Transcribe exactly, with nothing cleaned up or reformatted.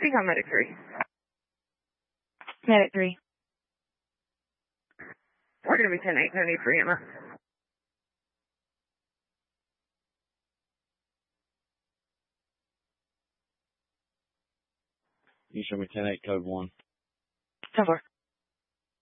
Speak on Medic three. Medic three. We're going to be ten eight seventy-three, Emma. You show me ten eight code one. ten four.